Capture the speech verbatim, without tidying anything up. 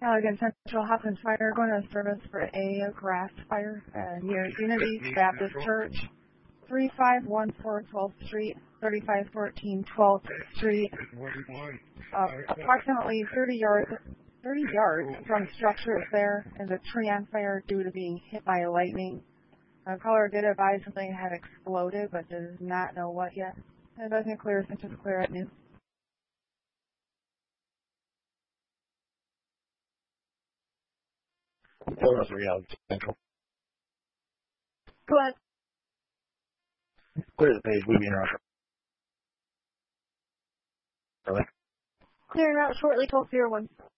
Allegan Central Hopkins Fire, going to service for a grass fire uh, near Unity Baptist Church, three five one four twelfth Street, thirty-five fourteen twelfth Street, uh, approximately thirty yards, thirty yards from structures there, is a tree on fire due to being hit by lightning. The caller did advise something had exploded, but does not know what yet. It doesn't clear since it's clear at noon. Photos for Reality Central. Go ahead. Clear the page, we mean Russia. Really? Clearing out shortly, twelve zero one.